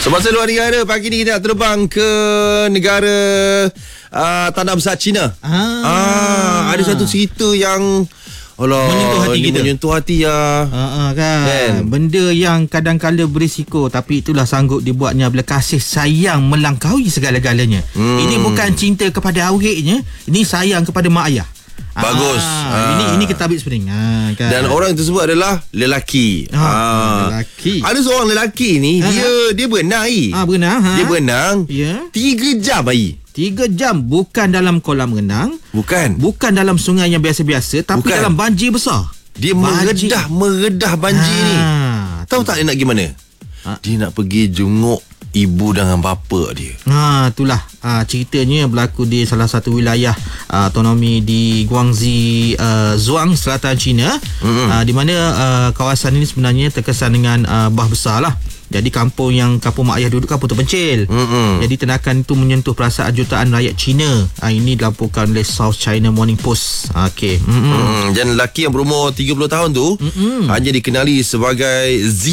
Semasa luar negara, pagi ni kita nak terbang ke negara tanah besar China. Ada satu cerita yang menyentuh hati ya. Kan. Benda yang kadang-kala berisiko, tapi itulah sanggup dibuatnya bila kasih sayang melangkaui segala-galanya. Ini bukan cinta kepada awetnya, ini sayang kepada mak ayah. Bagus. Ini ketabik sebenarnya kan. Dan orang tersebut adalah lelaki. Lelaki. Ada seorang lelaki ni, dia berenang air. Dia berenang 3 jam air. 3 jam bukan dalam kolam renang, bukan dalam sungai yang biasa-biasa, tapi dalam banjir besar. Dia meredah banjir ni. Tahu tak dia nak pergi mana? Dia nak pergi jenguk ibu dengan bapa dia. Itulah ceritanya berlaku di salah satu wilayah autonomi di Guangxi, Zhuang, selatan China. Di mana kawasan ini sebenarnya terkesan dengan bah besar lah. Jadi kampung mak ayah duduk kampung terpencil. Jadi tindakan itu menyentuh perasaan jutaan rakyat Cina. Ini dilaporkan oleh South China Morning Post. Dan lelaki yang berumur 30 tahun tu hanya dikenali sebagai Z.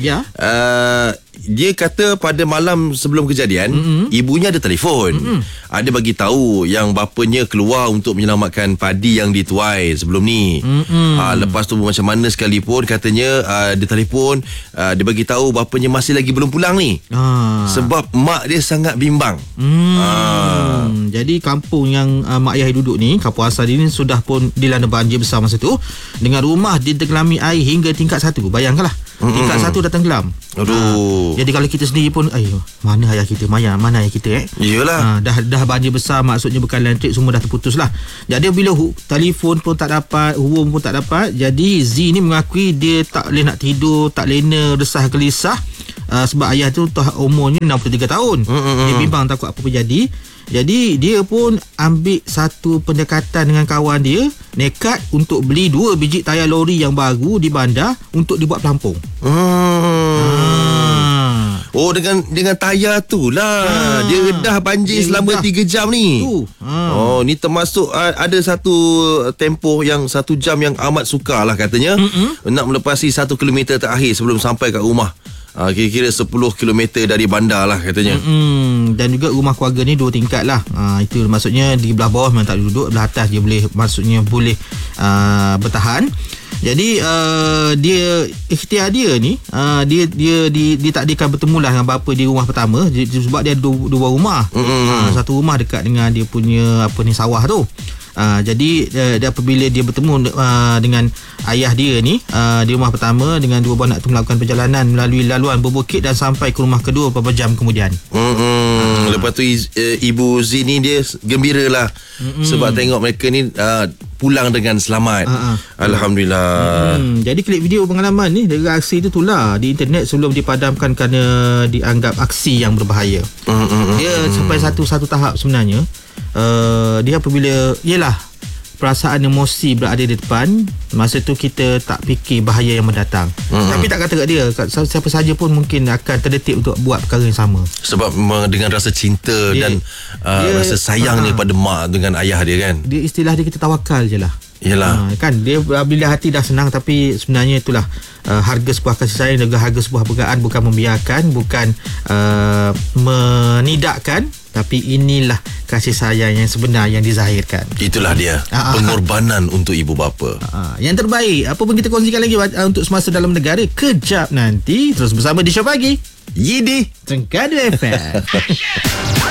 Dia kata pada malam sebelum kejadian, ibunya ada telefon. Ada bagi tahu yang bapanya keluar untuk menyelamatkan padi yang dituai sebelum ni. Lepas tu macam mana sekalipun, katanya dia telefon, dia bagi tahu bapanya masih lagi belum pulang ni. Sebab mak dia sangat bimbang. Jadi kampung yang mak ayah duduk ni, kampung asal dia ni sudah pun dilanda banjir besar masa tu, dengan rumah ditenggelami air hingga tingkat 1. Bayangkanlah, tingkat 1 dah tenggelam. Jadi kalau kita sendiri pun, mana ayah kita, mana ayah kita Iyalah. Dah banjir besar, maksudnya bukan elektrik, semua dah terputus lah. Jadi bila telefon pun tak dapat, hubung pun tak dapat, jadi Z ni mengakui dia tak boleh nak tidur, tak lena, resah gelisah. Sebab ayah tu umurnya 63 tahun. Dia bimbang takut apa-apa jadi. Jadi dia pun ambil satu pendekatan dengan kawan dia, nekat untuk beli 2 biji tayar lori yang baru di bandar untuk dibuat pelampung. Dengan tayar tu lah dia redah banjir selama 3 jam ni. Ni termasuk ada satu tempoh yang 1 jam yang amat sukar lah katanya. Nak melepasi 1 kilometer terakhir sebelum sampai kat rumah. Kira-kira 10 km dari bandar lah katanya. Dan juga rumah keluarga ni 2 tingkat lah. Itu maksudnya di belah bawah memang tak duduk, belah atas dia boleh bertahan. Jadi dia ikhtiar dia ni, dia takdirkan bertemu lah dengan bapa di rumah pertama, sebab dia ada 2 rumah. Satu rumah dekat dengan dia punya sawah tu. Jadi apabila dia bertemu dengan ayah dia ni di rumah pertama, dengan 2 buah anak tu melakukan perjalanan melalui laluan berbukit dan sampai ke rumah kedua beberapa jam kemudian. Lepas tu ibu Z ni dia gembira lah sebab tengok mereka ni pulang dengan selamat. Alhamdulillah. Jadi klip video pengalaman ni dari aksi itu tular di internet sebelum dipadamkan kerana dianggap aksi yang berbahaya. Dia sampai satu tahap sebenarnya. Dia apabila perasaan emosi berada di depan, masa tu kita tak fikir bahaya yang mendatang. Tapi tak kata kat dia, siapa saja pun mungkin akan terdetik untuk buat perkara yang sama. Sebab dengan rasa cinta dan rasa sayang pada mak dengan ayah dia kan. Dia istilah dia, kita tawakal je lah. Yalah. Kan dia bila hati dah senang, tapi sebenarnya itulah harga sebuah kasih sayang dan harga sebuah pegangan. Bukan membiarkan, bukan menidakkan, tapi inilah kasih sayang yang sebenar yang dizahirkan. Itulah dia, pengorbanan untuk ibu bapa. Yang terbaik. Apa pun kita kongsikan lagi untuk semasa dalam negara kejap nanti. Terus bersama di Show Pagi Yidi Tengkadu FM.